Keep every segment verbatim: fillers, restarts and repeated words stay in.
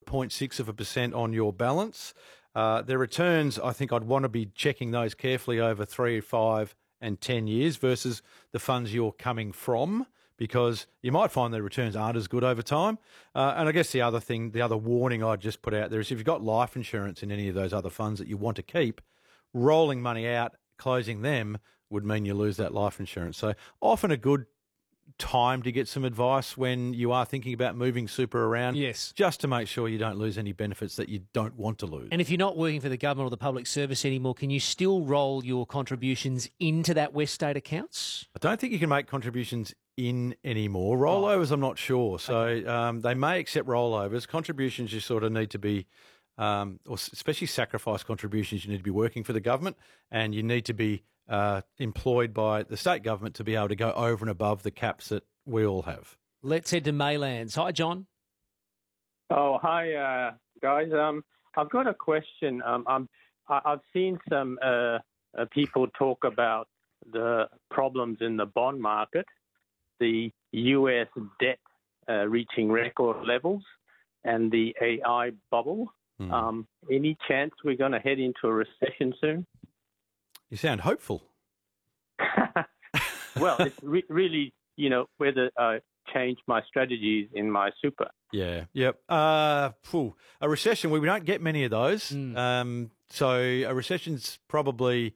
point six of a percent on your balance. Uh, their returns, I think I'd want to be checking those carefully over three, five and ten years versus the funds you're coming from, because you might find the returns aren't as good over time. Uh, and I guess the other thing, the other warning I'd just put out there is if you've got life insurance in any of those other funds that you want to keep, rolling money out, closing them would mean you lose that life insurance. So often a good time to get some advice when you are thinking about moving super around. Yes. Just to make sure you don't lose any benefits that you don't want to lose. And if you're not working for the government or the public service anymore, can you still roll your contributions into that Weststate accounts? I don't think you can make contributions in anymore. Rollovers, I'm not sure. So Okay. um, they may accept rollovers. Contributions, you sort of need to be, um, or especially sacrifice contributions, you need to be working for the government and you need to be uh, employed by the state government to be able to go over and above the caps that we all have. Let's head to Maylands. Hi, John. Oh, hi, uh, guys. Um, I've got a question. Um, I'm, I- I've seen some uh, uh, people talk about the problems in the bond market, the U S debt uh, reaching record levels, and the A I bubble. Hmm. Um, any chance we're going to head into a recession soon? You sound hopeful. Well, it's re- really, you know, whether I change my strategies in my super. Yeah, yep. Uh, phew. A recession, we don't get many of those. Mm. Um, so a recession's probably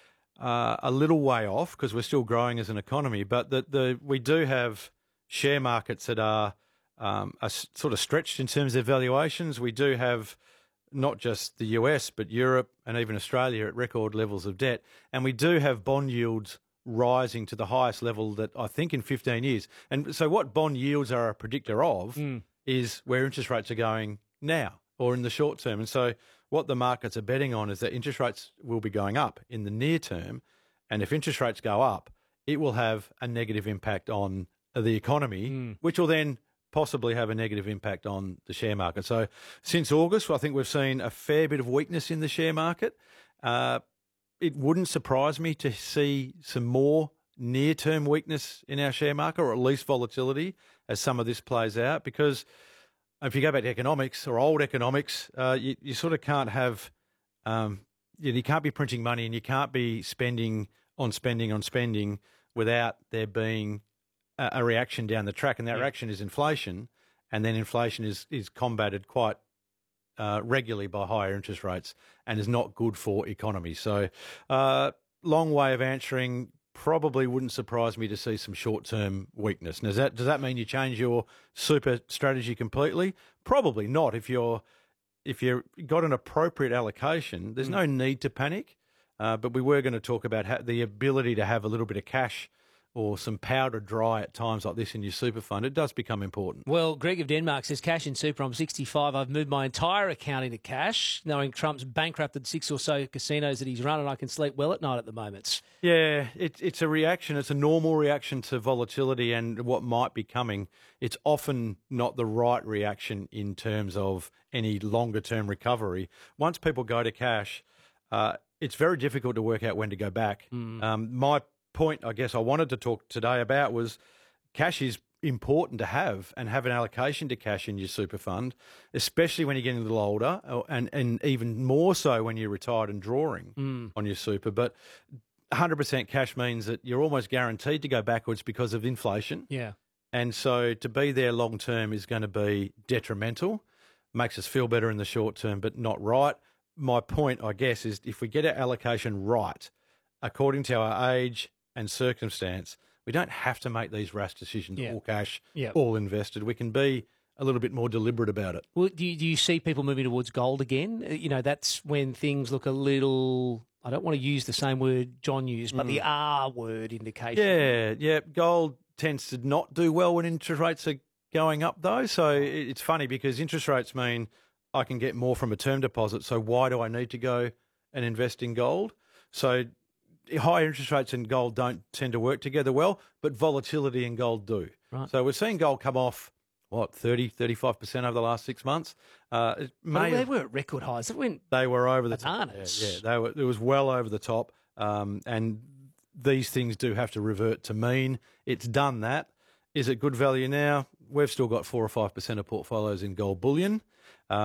uh, a little way off because we're still growing as an economy. But the, the we do have share markets that are, um, are s- sort of stretched in terms of valuations. We do have not just the U S, but Europe and even Australia at record levels of debt. And we do have bond yields rising to the highest level that I think in fifteen years. And so what bond yields are a predictor of Mm. is where interest rates are going now or in the short term. And so what the markets are betting on is that interest rates will be going up in the near term. And if interest rates go up, it will have a negative impact on the economy, Mm. which will then possibly have a negative impact on the share market. So since August, I think we've seen a fair bit of weakness in the share market. Uh, it wouldn't surprise me to see some more near-term weakness in our share market, or at least volatility as some of this plays out, because if you go back to economics or old economics, uh, you, you sort of can't have, um, you, you can't be printing money and you can't be spending on spending on spending without there being a, a reaction down the track, and that Yeah. reaction is inflation, and then inflation is is combated quite uh, regularly by higher interest rates and is not good for economies. So, uh, long way of answering. Probably wouldn't surprise me to see some short-term weakness. Now, does that does that mean you change your super strategy completely? Probably not. If you're if you've got an appropriate allocation, there's no need to panic. Uh, but we were going to talk about ha- the ability to have a little bit of cash or some powder dry at times like this in your super fund. It does become important. Well, Greg of Denmark says, cash in super, I'm sixty-five. I've moved my entire account into cash, knowing Trump's bankrupted six or so casinos that he's run, and I can sleep well at night at the moment. Yeah, it, it's a reaction. It's a normal reaction to volatility and what might be coming. It's often not the right reaction in terms of any longer-term recovery. Once people go to cash, uh, it's very difficult to work out when to go back. Mm. Um, my point, I guess, I wanted to talk today about was cash is important to have and have an allocation to cash in your super fund, especially when you're getting a little older, or- and, and even more so when you're retired and drawing Mm. on your super. But one hundred percent cash means that you're almost guaranteed to go backwards because of inflation. Yeah. And so to be there long term is going to be detrimental, makes us feel better in the short term, but not right. My point, I guess, is if we get our allocation right, according to our age and circumstance, we don't have to make these rash decisions, Yeah. all cash, Yeah. all invested. We can be a little bit more deliberate about it. Well, do you, do you see people moving towards gold again? Uh, You know, that's when things look a little, I don't want to use the same word John used, but the R word indication. Yeah, yeah. Gold tends to not do well when interest rates are going up, though. So it- it's funny because interest rates mean I can get more from a term deposit. So why do I need to go and invest in gold? So high interest rates and gold don't tend to work together well, but volatility and gold do. Right. So we're seeing gold come off, what, thirty, thirty-five percent over the last six months. Uh, it But may they have- were at record highs. It went they were over the Bananas. top. Yeah, yeah, they were. It was well over the top. Um, and these things do have to revert to mean. It's done that. Is it good value now? We've still got four or five percent of portfolios in gold bullion.